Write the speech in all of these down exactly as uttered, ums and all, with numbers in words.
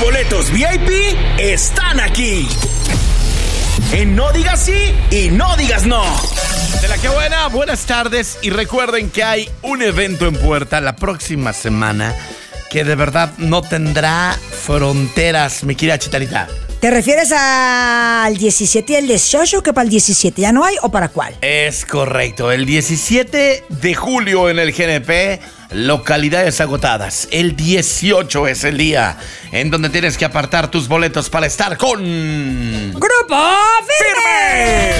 boletos V I P están aquí. En No Digas Sí y No Digas No. De la que buena, buenas tardes. Y recuerden que hay un evento en puerta la próxima semana que de verdad no tendrá fronteras, mi querida Chitarita. ¿Te refieres al diecisiete y el dieciocho, que para el diecisiete ya no hay, o para cuál? Es correcto, el diecisiete de julio en el G N P, localidades agotadas. El dieciocho es el día en donde tienes que apartar tus boletos para estar con... ¡Grupo Firme!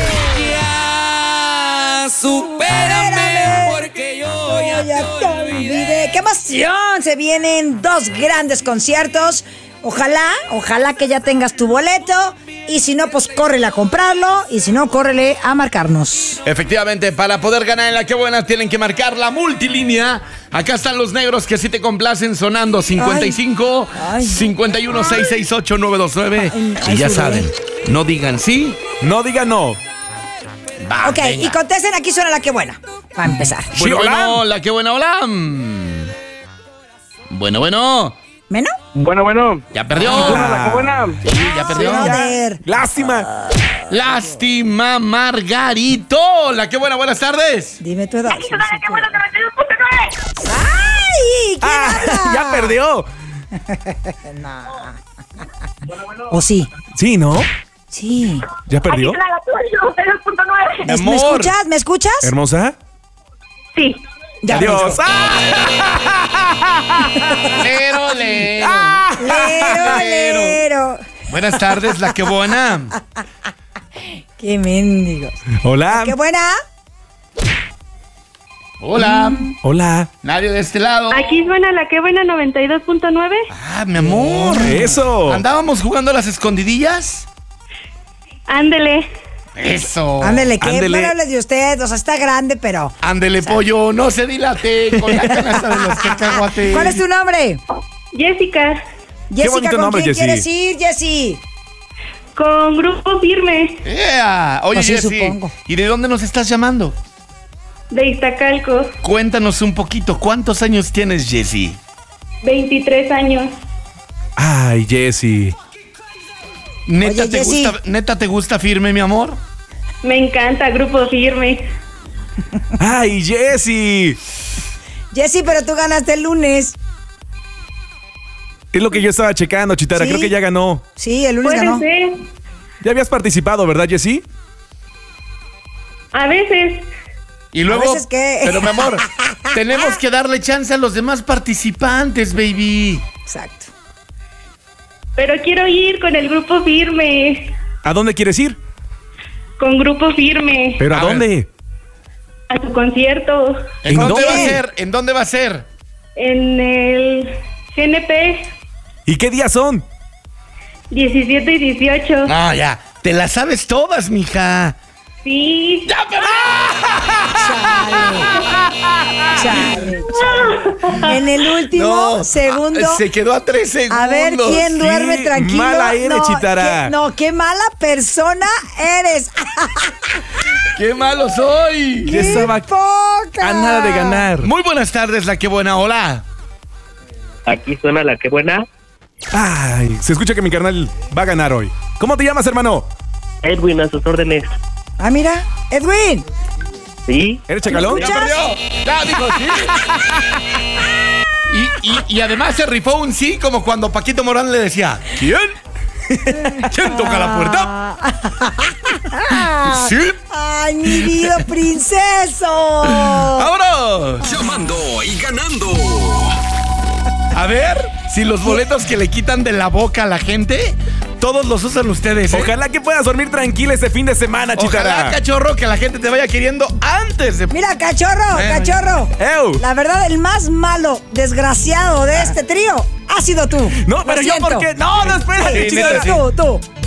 Ya, supérame porque yo ya, ya te olvidé. ¡Qué emoción! Se vienen dos grandes conciertos. Ojalá, ojalá que ya tengas tu boleto. Y si no, pues córrele a comprarlo. Y si no, córrele a marcarnos. Efectivamente, para poder ganar en la que buena tienen que marcar la multilínea. Acá están los negros que sí te complacen sonando cincuenta y cinco, ay, cincuenta y uno, seiscientos sesenta y ocho, novecientos veintinueve. Ay, ay, Y ya sí, saben, no digan sí, no digan no. Va, ok, venga. y contesten, aquí suena la que buena. Para empezar. Sí, Bueno, bueno, hola. la que buena, hola. Mm. Bueno, bueno. ¿Menos? Bueno, bueno. Ya perdió. Buena, la que buena. Sí, ya perdió. Joder. Lástima. Lástima, Margarito. La que buena, buenas tardes. Dime tu edad. Aquí suena la que buena noventa y dos punto nueve. ¡Ay! ¿Quién Ah, habla? ya perdió. ¿O sí? Sí, ¿no? Sí. ¿Ya Aquí perdió? suena la que buena noventa y dos punto nueve. ¿Me, Amor. ¿Me escuchas? ¿Me escuchas? ¿Hermosa? Sí. Ya Adiós. me Lero, lero. Lero, lero. Buenas tardes, la que buena. Qué mendigos. Hola. Qué buena. Hola. Hola. Nadie de este lado. Aquí suena la que buena noventa y dos punto nueve. Ah, mi amor. Eso. ¿Andábamos jugando a las escondidillas? Ándele. Eso. Ándele, que Ándele. no hables de usted. O sea, está grande, pero. Ándele, pollo, no se dilate con la canasta de los cacahuates. ¿Cuál es tu nombre? Jessica. Jessica, bonito ¿con nombre, quién Jessy. quieres ir, Jessy? Con Grupo Firme. Yeah. Oye, Pues sí, Jessy, supongo. ¿y de dónde nos estás llamando? De Iztacalco. Cuéntanos un poquito, ¿cuántos años tienes, Jessy? veintitrés años. Ay, Jessy. ¿Neta, Oye, te Jessy. gusta, ¿Neta te gusta Firme, mi amor? Me encanta Grupo Firme. Ay, Jessy. Jessy, pero tú ganaste el lunes. Es lo que yo estaba checando, Chitara. Sí. Creo que ya ganó. Sí, el lunes Puede ganó. ser. Ya habías participado, ¿verdad, Jessy? A veces. Y luego, A veces, ¿qué? pero mi amor, tenemos que darle chance a los demás participantes, baby. Exacto. Pero quiero ir con el Grupo Firme. ¿A dónde quieres ir? Con Grupo Firme. ¿Pero a, A dónde? A su concierto. ¿En, ¿En dónde dónde? va a ser? ¿En dónde va a ser? En el G N P. ¿Y qué días son? diecisiete y dieciocho. Ah, ya. Te las sabes todas, mija. Sí. ¡Ya, perdón! Chale, chale. En el último segundo. ah, Se quedó a tres segundos. A ver quién duerme Qué tranquilo. mala eres, no, Chitara. qué- no, qué mala persona eres. ¡Qué malo soy! Ya estaba poca. a nada de ganar. Muy buenas tardes, la que buena. Hola. Aquí suena la que buena. Ay, se escucha que mi carnal va a ganar hoy. ¿Cómo te llamas, hermano? Edwin, a sus órdenes. Ah, mira, Edwin. ¿Sí? ¿Eres chacalón? ¡Ya perdió! ¡Ya, dijo sí! Y, y, y además se rifó un sí como cuando Paquito Morán le decía ¿quién? ¿Quién toca la puerta? ¿Sí? Ay, mi vida princeso. ¡Vámonos! Llamando y ganando. A ver si los boletos que le quitan de la boca a la gente, todos los usan ustedes, ¿eh? Ojalá que puedas dormir tranquila este fin de semana, Chitara. Ojalá, cachorro, que la gente te vaya queriendo antes de... Mira, cachorro, Eh, cachorro. ¡Ew! La verdad, el más malo, desgraciado de este trío ha sido tú. No, Lo pero yo, siento. ¿por qué? No, no, espérate, Sí, Chitara. neta, sí. Tú, tú.